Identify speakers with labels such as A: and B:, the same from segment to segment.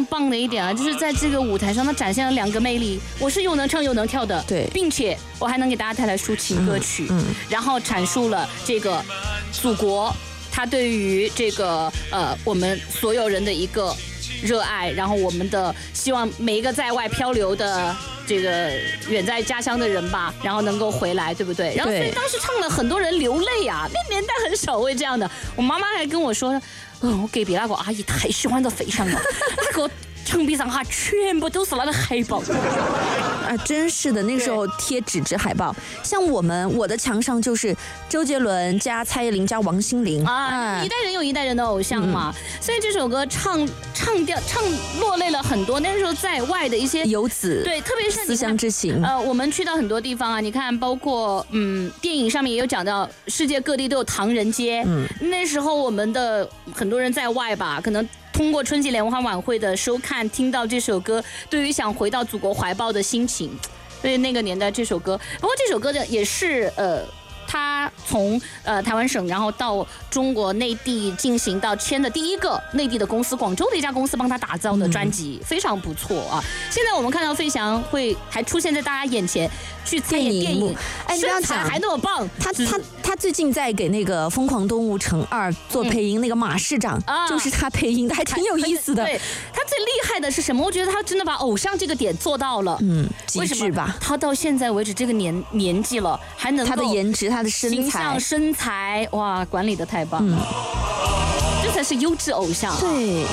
A: 常棒的一点啊，就是在这个舞台上，他展现了2个魅力。我是又能唱又能跳的，
B: 对，
A: 并且我还能给大家带来抒情歌曲，然后阐述了这个祖国，他对于这个我们所有人的一个热爱，然后我们的希望每一个在外漂流的这个远在家乡的人吧，然后能够回来，对不对？然后所以当时唱了很多人流泪啊，那年代很少会这样的。我妈妈还跟我说，我隔壁那个阿姨太喜欢这费翔了，那个墙壁上哈全部都是他的海报
B: 啊，真是的，那个时候贴纸质海报，像我的墙上就是周杰伦加蔡依林加王心凌
A: 啊，一代人有一代人的偶像嘛，所以这首歌唱落泪了很多那时候在外的一些
B: 游子，
A: 对，特别是
B: 思乡之情。
A: 我们去到很多地方啊，你看，包括电影上面也有讲到，世界各地都有唐人街。那时候我们的很多人在外吧，可能通过春节联欢晚会的收看，听到这首歌，对于想回到祖国怀抱的心情，所以那个年代这首歌，不过这首歌的也是他从台湾省，然后到中国内地进行到签的第一个内地的公司，广州的一家公司帮他打造的专辑，非常不错啊。现在我们看到费翔还出现在大家眼前去参演电影，身材还那么棒。
B: 他最近在给那个《疯狂动物城2》做配音，那个马市长就是他配音的，还挺有意思的。
A: 对，他最厉害的是什么？我觉得他真的把偶像这个点做到了，
B: 极致吧。
A: 他到现在为止这个年纪了，还能够
B: 他的颜值、他的
A: 形象、身材，哇，管理的太棒了，这才是优质偶像。
B: 对。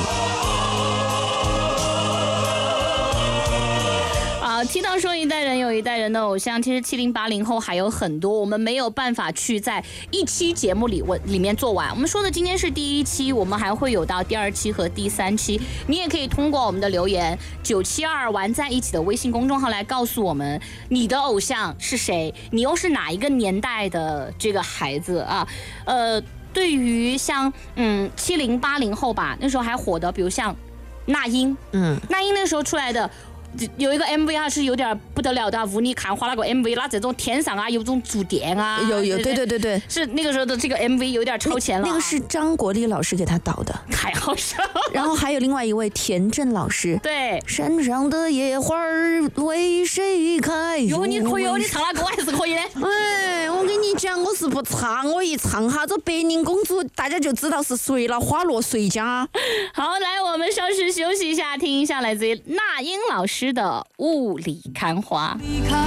A: 提到说一代人有一代人的偶像，其实70、80后还有很多，我们没有办法去在一期节目里面做完。我们说的今天是第1期，我们还会有到第2期和第3期。你也可以通过我们的留言972玩在一起的微信公众号来告诉我们你的偶像是谁，你又是哪一个年代的这个孩子啊？对于像70、80后吧，那时候还火的，比如像那英，那英那时候出来的。有一个 MV 啊，是有点不得了的，雾里看花那个 MV， 那这种天上啊有种触电啊，
B: 有，对，
A: 是那个时候的这个 MV 有点超前了。
B: 那个是张国立老师给他导的，
A: 太好笑了。
B: 然后还有另外一位田震老师，
A: 对，
B: 山上的野花为谁开？
A: 哟，你可以哦，你唱那歌还是可以的。
B: 哎，我跟你讲，我是不唱，我一唱哈，这白宁公主大家就知道是谁了，花落谁家。
A: 好，来，我们稍事休息一下，听一下来自于那英老师的《雾里看花》。